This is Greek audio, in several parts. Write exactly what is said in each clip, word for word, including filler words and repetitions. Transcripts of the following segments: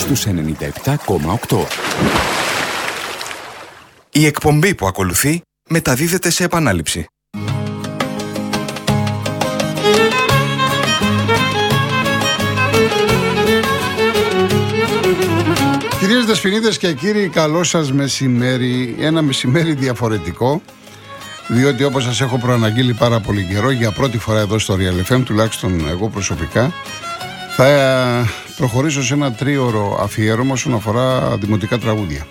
στους ενενήντα επτά κόμμα οκτώ. Η εκπομπή που ακολουθεί μεταδίδεται σε επανάληψη. Κυρίες Δεσποινίδες και κύριοι, καλό σας μεσημέρι. Ένα μεσημέρι διαφορετικό, διότι όπως σας έχω προαναγγείλει πάρα πολύ καιρό, για πρώτη φορά εδώ στο Real εφ εμ, τουλάχιστον εγώ προσωπικά, θα προχωρήσω σε ένα τρίωρο αφιέρωμα όσον αφορά δημοτικά τραγούδια.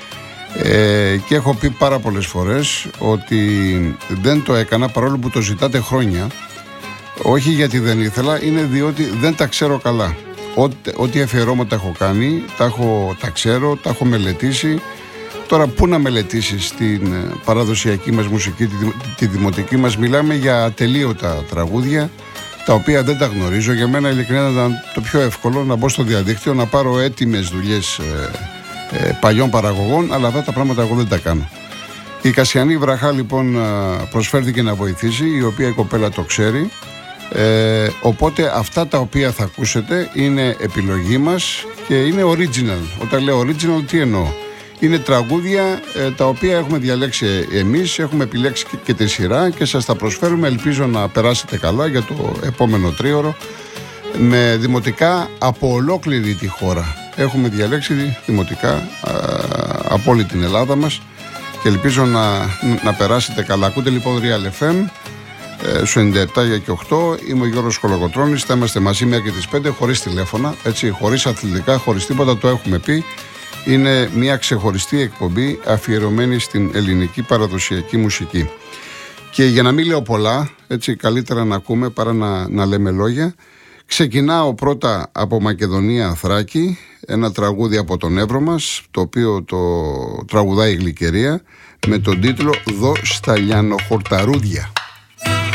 Ε, και έχω πει πάρα πολλές φορές ότι δεν το έκανα, παρόλο που το ζητάτε χρόνια. Όχι γιατί δεν ήθελα, είναι διότι δεν τα ξέρω καλά. Ό,τι, ό,τι αφιερώματα έχω κάνει, τα, έχω, τα ξέρω, τα έχω μελετήσει. Τώρα πού να μελετήσεις την παραδοσιακή μας μουσική, τη, τη δημοτική μας? Μιλάμε για ατελείωτα τραγούδια, τα οποία δεν τα γνωρίζω. Για μένα ειλικρινά ήταν το πιο εύκολο να μπω στο διαδίκτυο, να πάρω έτοιμες δουλειές ε, ε, παλιών παραγωγών, αλλά αυτά τα πράγματα εγώ δεν τα κάνω. Η Κασιανή Βραχά λοιπόν προσφέρθηκε να βοηθήσει, η οποία η κοπέλα το ξέρει. Ε, οπότε αυτά τα οποία θα ακούσετε είναι επιλογή μας και είναι original. Όταν λέω original, τι εννοώ? Είναι τραγούδια ε, τα οποία έχουμε διαλέξει εμείς, έχουμε επιλέξει και, και τη σειρά και σας τα προσφέρουμε. Ελπίζω να περάσετε καλά για το επόμενο τρίωρο με δημοτικά από ολόκληρη τη χώρα. Έχουμε διαλέξει δημοτικά α, από όλη την Ελλάδα μας και ελπίζω να, να περάσετε καλά. Ακούτε λοιπόν Real εφ εμ στο ενενήντα επτά και οκτώ. Είμαι ο Γιώργος Κολοκοτρώνης. Θα είμαστε μαζί μέχρι τις πέντε, χωρίς τηλέφωνα, έτσι, χωρίς αθλητικά, χωρίς τίποτα. Το έχουμε πει. Είναι μια ξεχωριστή εκπομπή αφιερωμένη στην ελληνική παραδοσιακή μουσική. Και για να μην λέω πολλά, έτσι, καλύτερα να ακούμε παρά να, να λέμε λόγια. Ξεκινάω πρώτα από Μακεδονία Θράκη, ένα τραγούδι από τον Εύρο μας, το οποίο το τραγουδάει η Γλυκερία, με τον τίτλο «Δω στα λιανοχορταρούδια».